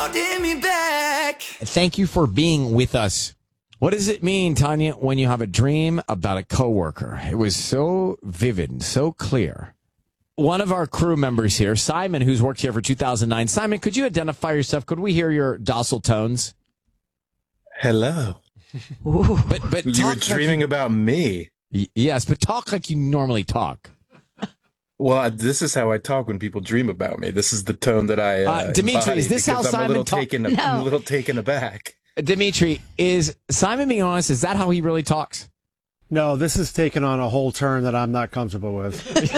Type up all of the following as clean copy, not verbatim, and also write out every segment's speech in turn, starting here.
me back. Thank you for being with us. What does it mean, Tanya, when you have a dream about a coworker? It was so vivid and so clear. One of our crew members here, Simon, who's worked here for 2009. Simon, could you identify yourself? Could we hear your docile tones? Hello. But You were dreaming about me. Yes, but talk like you normally talk. Well, this is how I talk when people dream about me. This is the tone that I Dimitri, embody is this how because Simon talks? I'm a little taken aback. Dimitri, is Simon being honest? Is that how he really talks? No, this is taking on a whole turn that I'm not comfortable with.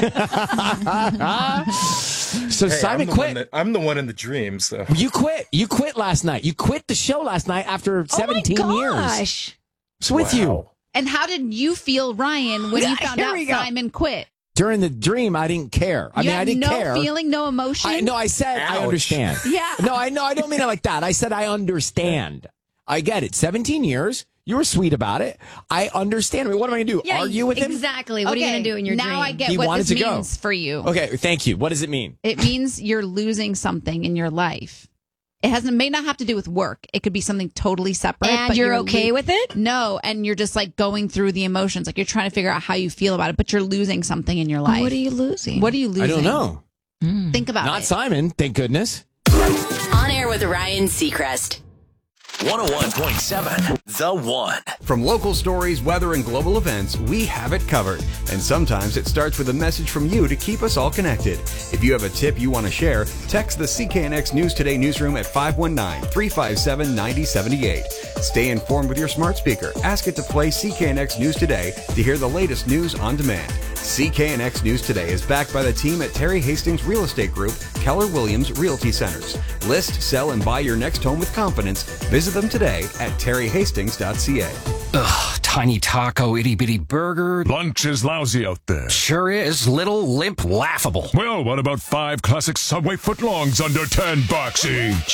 So Hey, Simon quit. I'm the one in the dream. So You quit. You quit last night. You quit the show last night after 17 years. Gosh. It's with you. And how did you feel, Ryan, when you found out Simon quit? During the dream, I didn't care. I didn't care. No feeling, no emotion? I said I Ouch. understand. Yeah. No, I don't mean it like that. I said I understand. I get it. 17 years. You were sweet about it. I understand. I mean, what am I going to do? Yeah, Argue with him? Exactly. What are you gonna do in your now dream? I get He what wanted this to go. means for you. Okay, thank you. What does it mean? It means you're losing something in your life. It may not have to do with work. It could be something totally separate. And but you're okay with it? No, and you're just like going through the emotions. Like you're trying to figure out how you feel about it, but you're losing something in your life. What are you losing? What are you losing? I don't know. Think about Not it. Simon, thank goodness. On air with Ryan Seacrest. 101.7 The One. From local stories, weather, and global events, we have it covered. And sometimes it starts with a message from you to keep us all connected. If you have a tip you want to share, text the CKNX News Today newsroom at 519-357-9078. Stay informed with your smart speaker. Ask it to play CKNX News Today to hear the latest news on demand. CKNX News Today is backed by the team at Terry Hastings Real Estate Group, Keller Williams Realty Centers. List, sell, and buy your next home with confidence. Visit them today at terryhastings.ca. Ugh, tiny taco, itty bitty burger. Lunch is lousy out there. Sure is. Little, limp, laughable. Well, what about 5 classic Subway footlongs under $10 each?